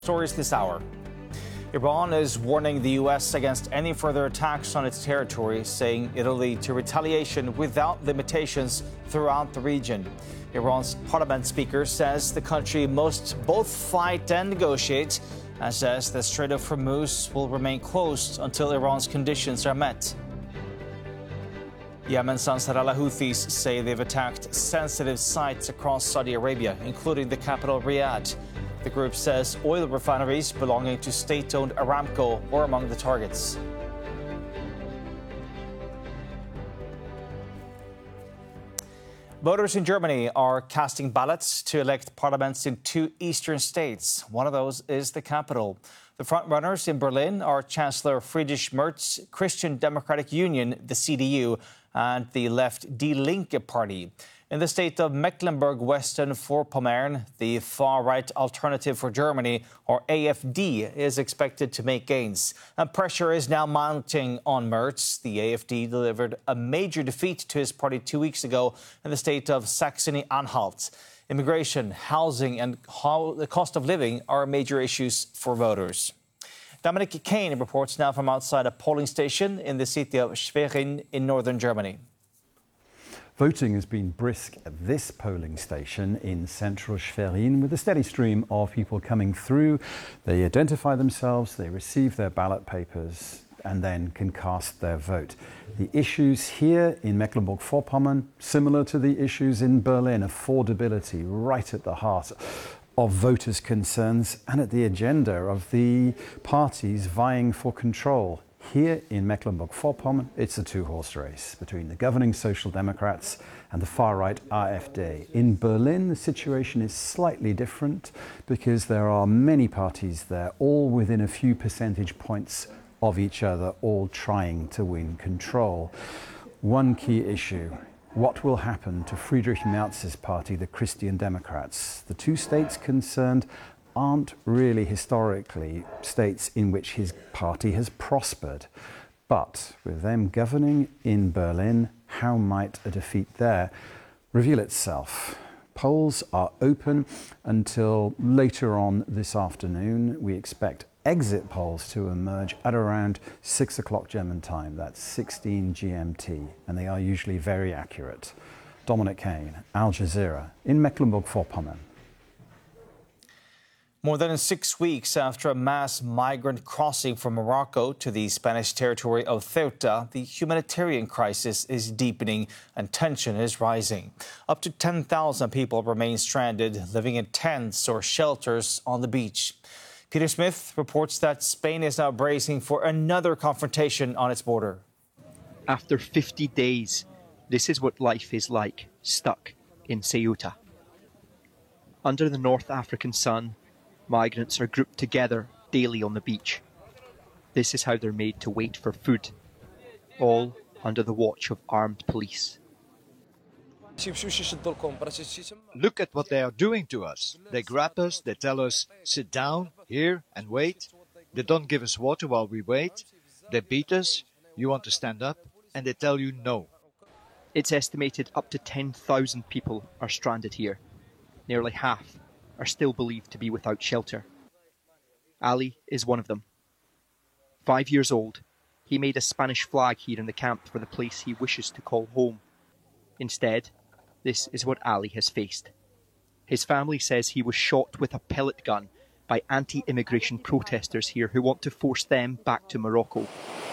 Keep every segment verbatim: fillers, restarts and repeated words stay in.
Stories this hour. Iran is warning the U S against any further attacks on its territory, saying it'll lead to retaliation without limitations throughout the region. Iran's parliament speaker says the country must both fight and negotiate, and says the Strait of Hormuz will remain closed until Iran's conditions are met. Yemen's Ansar al-Houthis say they've attacked sensitive sites across Saudi Arabia, including the capital Riyadh. The group says oil refineries belonging to state-owned Aramco were among the targets. Voters in Germany are casting ballots to elect parliaments in two eastern states. One of those is the capital. The frontrunners in Berlin are Chancellor Friedrich Merz's Christian Democratic Union, the C D U, and the left Die Linke party. In the state of Mecklenburg-Western-Vorpommern, the far-right Alternative for Germany, or A F D, is expected to make gains. And pressure is now mounting on Merz. The A F D delivered a major defeat to his party two weeks ago in the state of Saxony-Anhalt. Immigration, housing and how the cost of living are major issues for voters. Dominic Kane reports now from outside a polling station in the city of Schwerin in northern Germany. Voting has been brisk at this polling station in central Schwerin, with a steady stream of people coming through. They identify themselves, they receive their ballot papers, and then can cast their vote. The issues here in Mecklenburg-Vorpommern, similar to the issues in Berlin, affordability right at the heart of voters' concerns and at the agenda of the parties vying for control. Here in Mecklenburg-Vorpommern, it's a two-horse race between the governing Social Democrats and the far-right AfD. In Berlin, the situation is slightly different because there are many parties there, all within a few percentage points of each other, all trying to win control. One key issue: what will happen to Friedrich Merz's party, the Christian Democrats? The two states concerned aren't really historically states in which his party has prospered. But with them governing in Berlin, how might a defeat there reveal itself? Polls are open until later on this afternoon. We expect exit polls to emerge at around six o'clock German time. That's sixteen G M T, and they are usually very accurate. Dominic Kane, Al Jazeera, in Mecklenburg-Vorpommern. More than six weeks after a mass migrant crossing from Morocco to the Spanish territory of Ceuta, the humanitarian crisis is deepening and tension is rising. Up to ten thousand people remain stranded, living in tents or shelters on the beach. Peter Smith reports that Spain is now bracing for another confrontation on its border. After fifty days, this is what life is like, stuck in Ceuta. Under the North African sun, migrants are grouped together daily on the beach. This is how they're made to wait for food, all under the watch of armed police. Look at what they are doing to us. They grab us, they tell us, sit down here and wait. They don't give us water while we wait. They beat us, you want to stand up, and they tell you no. It's estimated up to ten thousand people are stranded here. Nearly half are still believed to be without shelter. Ali is one of them. Five years old, he made a Spanish flag here in the camp for the place he wishes to call home. Instead, this is what Ali has faced. His family says he was shot with a pellet gun by anti-immigration protesters here who want to force them back to Morocco.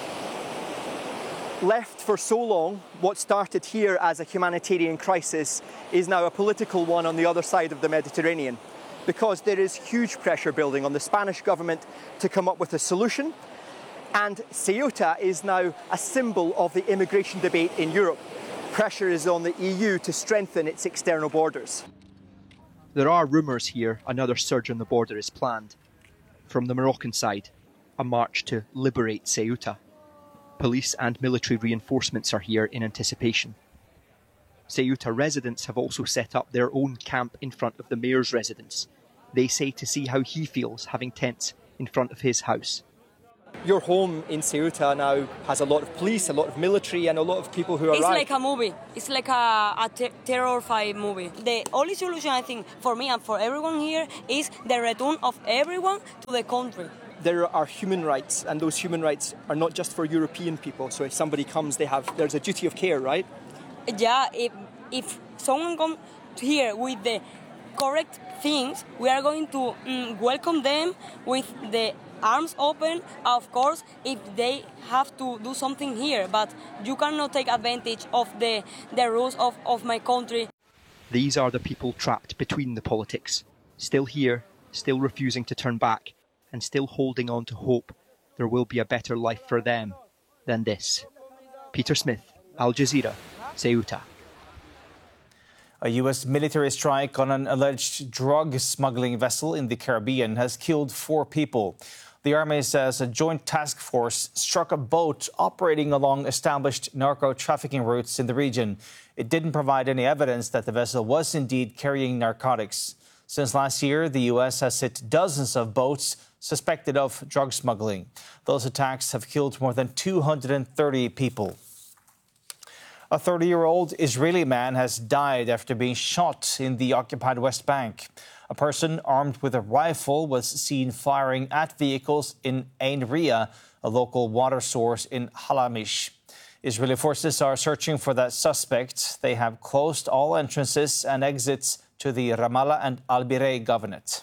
Left for so long, what started here as a humanitarian crisis is now a political one on the other side of the Mediterranean, because there is huge pressure building on the Spanish government to come up with a solution, and Ceuta is now a symbol of the immigration debate in Europe. Pressure is on the E U to strengthen its external borders. There are rumours here another surge on the border is planned. From the Moroccan side, a march to liberate Ceuta. Police and military reinforcements are here in anticipation. Ceuta residents have also set up their own camp in front of the mayor's residence. They say to see how he feels having tents in front of his house. Your home in Ceuta now has a lot of police, a lot of military, and a lot of people who are. It's like a movie. It's like a, a ter terrified movie. The only solution, I think, for me and for everyone here is the return of everyone to the country. There are human rights, and those human rights are not just for European people. So if somebody comes, they have there's a duty of care, right? Yeah, if, if someone comes here with the correct things, we are going to mm, welcome them with the arms open, of course, if they have to do something here. But you cannot take advantage of the, the rules of, of my country. These are the people trapped between the politics, still here, still refusing to turn back, and still holding on to hope there will be a better life for them than this. Peter Smith, Al Jazeera, Ceuta. A U S military strike on an alleged drug smuggling vessel in the Caribbean has killed four people. The Army says a joint task force struck a boat operating along established narco-trafficking routes in the region. It didn't provide any evidence that the vessel was indeed carrying narcotics. Since last year, the U S has hit dozens of boats suspected of drug smuggling. Those attacks have killed more than two hundred thirty people. A thirty-year-old Israeli man has died after being shot in the occupied West Bank. A person armed with a rifle was seen firing at vehicles in Ein Ria, a local water source in Halamish. Israeli forces are searching for that suspect. They have closed all entrances and exits to the Ramallah and Al-Birei governorate.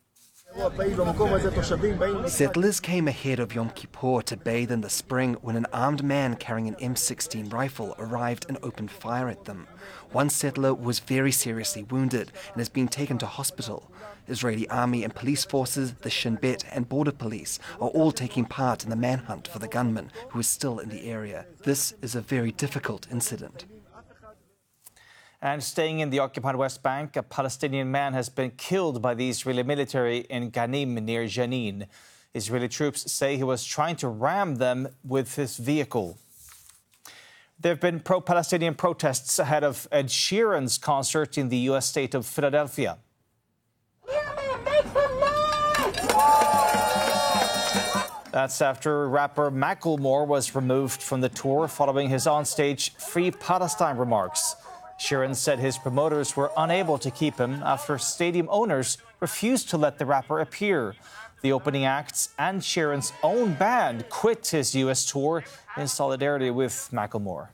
Settlers came ahead of Yom Kippur to bathe in the spring when an armed man carrying an M sixteen rifle arrived and opened fire at them. One settler was very seriously wounded and has been taken to hospital. Israeli army and police forces, the Shin Bet and border police are all taking part in the manhunt for the gunman who is still in the area. This is a very difficult incident. And staying in the occupied West Bank, a Palestinian man has been killed by the Israeli military in Ghanim near Jenin. Israeli troops say he was trying to ram them with his vehicle. There have been pro-Palestinian protests ahead of Ed Sheeran's concert in the U S state of Philadelphia. That's after rapper Macklemore was removed from the tour following his onstage Free Palestine remarks. Sheeran said his promoters were unable to keep him after stadium owners refused to let the rapper appear. The opening acts and Sheeran's own band quit his U S tour in solidarity with Macklemore.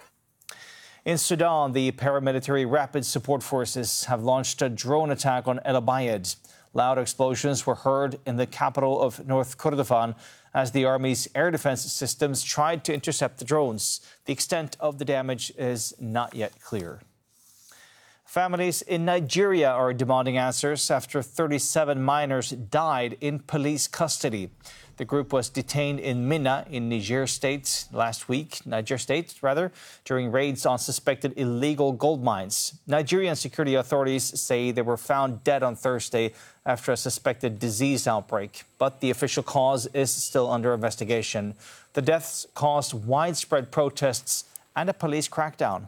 In Sudan, the paramilitary Rapid Support Forces have launched a drone attack on El Obeid. Loud explosions were heard in the capital of North Kordofan as the army's air defense systems tried to intercept the drones. The extent of the damage is not yet clear. Families in Nigeria are demanding answers after thirty-seven minors died in police custody. The group was detained in Minna in Niger State last week, Niger State rather, during raids on suspected illegal gold mines. Nigerian security authorities say they were found dead on Thursday after a suspected disease outbreak, but the official cause is still under investigation. The deaths caused widespread protests and a police crackdown.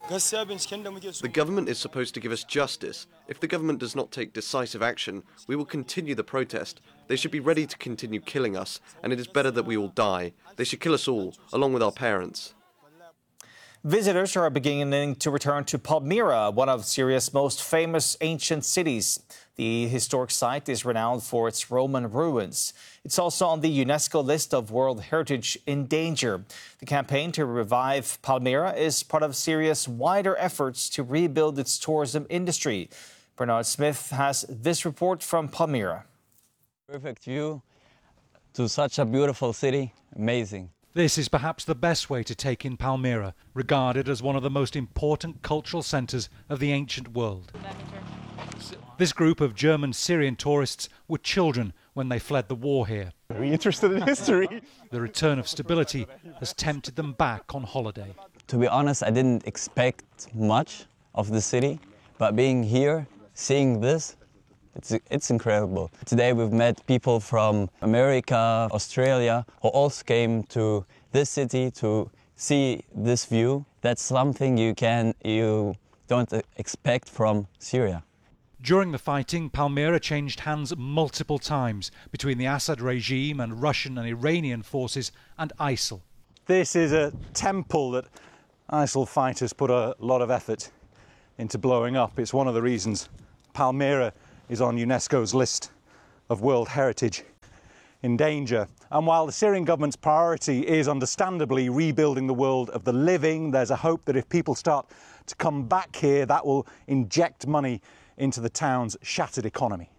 The government is supposed to give us justice. If the government does not take decisive action, we will continue the protest. They should be ready to continue killing us, and it is better that we all die. They should kill us all, along with our parents. Visitors are beginning to return to Palmyra, one of Syria's most famous ancient cities. The historic site is renowned for its Roman ruins. It's also on the UNESCO list of World Heritage in Danger. The campaign to revive Palmyra is part of Syria's wider efforts to rebuild its tourism industry. Bernard Smith has this report from Palmyra. Perfect view to such a beautiful city. Amazing. This is perhaps the best way to take in Palmyra, regarded as one of the most important cultural centres of the ancient world. This group of German Syrian tourists were children when they fled the war here. Very interested in history. The return of stability has tempted them back on holiday. To be honest, I didn't expect much of the city, but being here, seeing this, It's, it's incredible. Today we've met people from America, Australia, who also came to this city to see this view. That's something you can, you don't expect from Syria. During the fighting, Palmyra changed hands multiple times between the Assad regime and Russian and Iranian forces and ISIL. This is a temple that ISIL fighters put a lot of effort into blowing up. It's one of the reasons Palmyra is on UNESCO's list of World Heritage in danger. And while the Syrian government's priority is understandably rebuilding the world of the living, there's a hope that if people start to come back here, that will inject money into the town's shattered economy.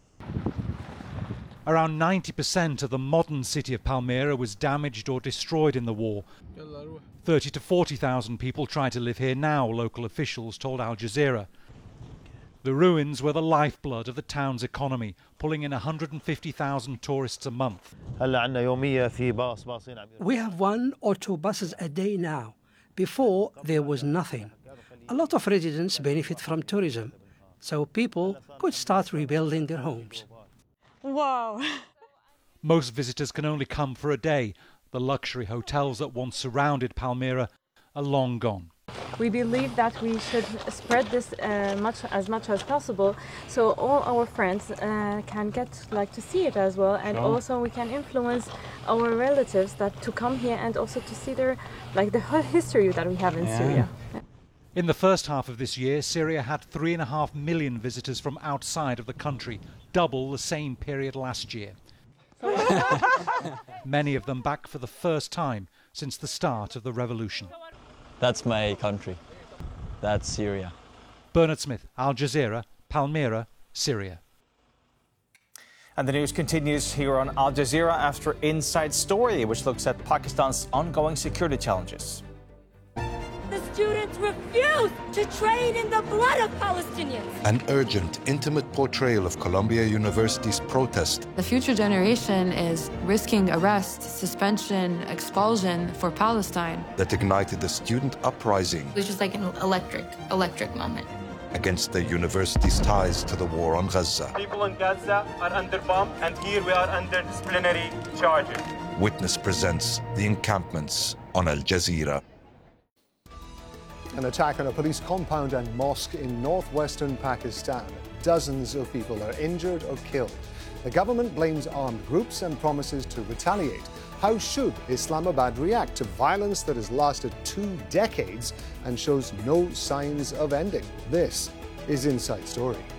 Around ninety percent of the modern city of Palmyra was damaged or destroyed in the war. thirty to forty thousand people try to live here now, local officials told Al Jazeera. The ruins were the lifeblood of the town's economy, pulling in one hundred fifty thousand tourists a month. We have one or two buses a day now. Before, there was nothing. A lot of residents benefit from tourism, so people could start rebuilding their homes. Wow! Most visitors can only come for a day. The luxury hotels that once surrounded Palmyra are long gone. We believe that we should spread this uh, much as much as possible, so all our friends uh, can get like to see it as well, and oh. also we can influence our relatives that to come here and also to see their like the whole history that we have in yeah. Syria. In the first half of this year, Syria had three and a half million visitors from outside of the country, double the same period last year. Many of them back for the first time since the start of the revolution. That's my country. That's Syria. Bernard Smith, Al Jazeera, Palmyra, Syria. And the news continues here on Al Jazeera after Inside Story, which looks at Pakistan's ongoing security challenges. The students refuse to train in the blood of Palestinians. An urgent, intimate portrayal of Columbia University's protest. The future generation is risking arrest, suspension, expulsion for Palestine. That ignited the student uprising. It was just like an electric, electric moment. Against the university's ties to the war on Gaza. People in Gaza are under bomb, and here we are under disciplinary charges. Witness presents the encampments on Al Jazeera. An attack on a police compound and mosque in northwestern Pakistan. Dozens of people are injured or killed. The government blames armed groups and promises to retaliate. How should Islamabad react to violence that has lasted two decades and shows no signs of ending? This is Inside Story.